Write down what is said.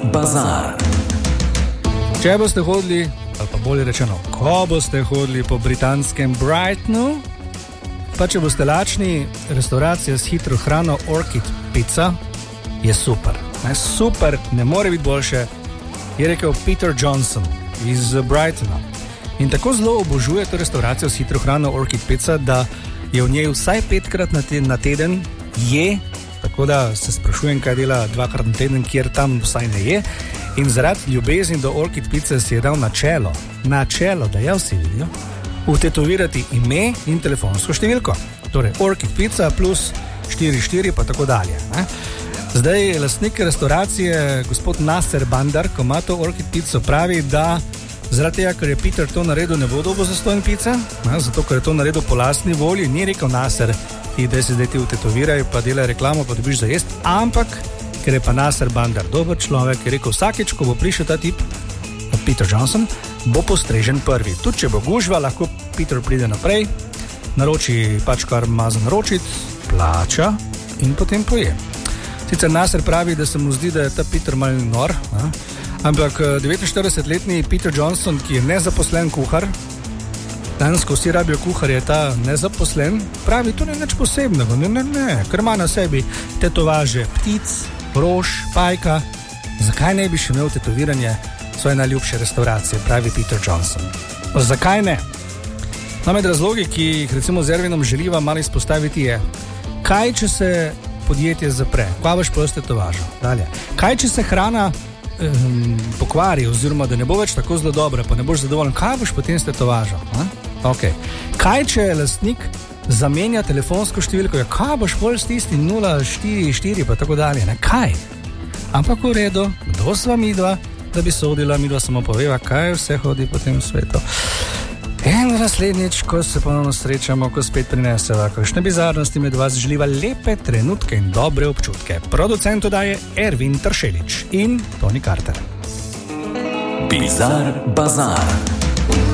bazar. Če boste hodili, ali pa bolje rečeno, ko boste hodili po britanskem Brightonu, pa če boste lačni, restauracija s hitro hrano Orchid Pizza je super. Super, ne more biti boljše, je rekel Peter Johnson iz Brightona. In tako zelo obožuje to restauracijo s hitro hrano Orchid Pizza, da je v njej vsaj 5-krat na teden je, tako da se sprašujem, kaj dela 2-krat na teden, kjer tam vsaj ne je. In zaradi ljubezni do Orchid Pizze si je dal načelo, da ja vsi vidijo, vtetovirati ime in telefonsko številko. Torej Orchid Pizza plus 44 pa tako dalje. Zdaj lastnik restauracije, gospod Nasser Bandar, ko ima to Orchid Pizzo, pravi, da zaradi tega, ker je Peter to naredil, ne bo dobil zastonj pice, zato ker je to naredil po lastni volji, ni rekel Nasser, da si zdaj ti vtetoviraj, pa delaj reklamo, pa dobiš za jest, ampak ker je pa Nasser Bandar dober človek, je rekel, vsakeč, ko bo prišel ta tip, Peter Johnson, bo postrežen prvi. Tudi če bo gužva, lahko Peter pride naprej, naroči pač, kar ima za naročiti, plača in potem poje. Sicer Nasser pravi, da se mu zdi, da je ta Peter mal nor, ampak 49-letni Peter Johnson, ki je nezaposlen kuhar, danes, ko vsi rabijo kuhar, je ta nezaposlen, pravi, to ni nič posebnega, ne, ker ima na sebi tetovaže ptic, rož, pajka, zakaj ne bi še imel tetoviranje svoje najljubše restauracije, pravi Peter Johnson. Zakaj ne? Med razlogi, ki jih recimo z Ervinom želiva malo izpostaviti je, kaj če se podjetje zapre, kaj boš post tetovažo? Dalje. Kaj če se hrana pokvari, oziroma da ne bo več tako zelo dobra, pa ne boš zadovoljen, kaj boš potem s tetovažo? Okay. Kaj če je lastnik zamenja telefonsko številko, kaj boš bolj s tisti 044 pa tako dalje, ne? Kaj? Ampak v redu, kdo sva midva, da bi sodila, midva samo poveva, kaj vse hodi po tem svetu. In naslednjič, ko se ponovno srečamo, ko spet prineseva kakšne bizarnosti, med vas želiva lepe trenutke in dobre občutke. Producent oddaje Ervin Tršelič in Toni Carter. Bizar bazar.